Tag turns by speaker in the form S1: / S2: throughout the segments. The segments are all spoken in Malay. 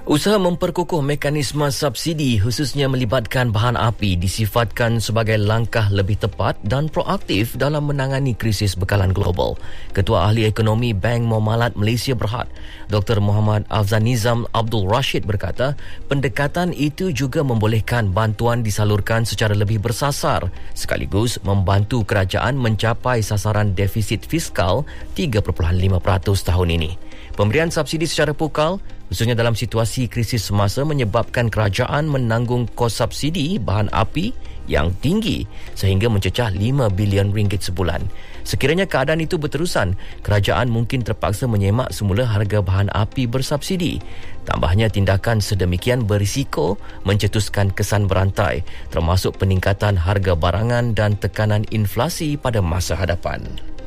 S1: Usaha memperkukuh mekanisme subsidi khususnya melibatkan bahan api disifatkan sebagai langkah lebih tepat dan proaktif dalam menangani krisis bekalan global. Ketua Ahli Ekonomi Bank Muamalat Malaysia Berhad, Dr. Muhammad Afzanizam Abdul Rashid berkata, pendekatan itu juga membolehkan bantuan disalurkan secara lebih bersasar sekaligus membantu kerajaan mencapai sasaran defisit fiskal 3.5% tahun ini. Pemberian subsidi secara pukal khususnya dalam situasi krisis semasa menyebabkan kerajaan menanggung kos subsidi bahan api yang tinggi sehingga mencecah 5 bilion ringgit sebulan. Sekiranya keadaan itu berterusan, kerajaan mungkin terpaksa menyemak semula harga bahan api bersubsidi. Tambahnya, tindakan sedemikian berisiko mencetuskan kesan berantai termasuk peningkatan harga barangan dan tekanan inflasi pada masa hadapan.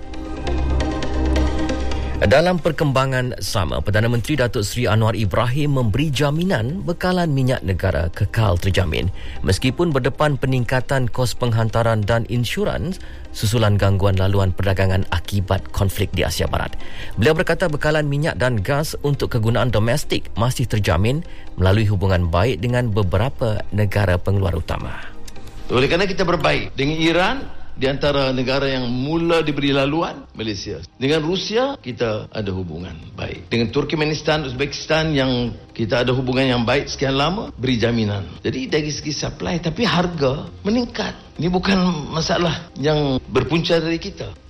S1: Dalam perkembangan sama, Perdana Menteri Datuk Seri Anwar Ibrahim memberi jaminan bekalan minyak negara kekal terjamin meskipun berdepan peningkatan kos penghantaran dan insurans susulan gangguan laluan perdagangan akibat konflik di Asia Barat. Beliau berkata bekalan minyak dan gas untuk kegunaan domestik masih terjamin melalui hubungan baik dengan beberapa negara pengeluar utama.
S2: Oleh kerana kita berbaik dengan Iran, di antara negara yang mula diberi laluan, Malaysia. Dengan Rusia, kita ada hubungan baik. Dengan Turkmenistan, Uzbekistan yang kita ada hubungan yang baik sekian lama, beri jaminan. Jadi dari segi supply, tapi harga meningkat. Ini bukan masalah yang berpunca dari kita.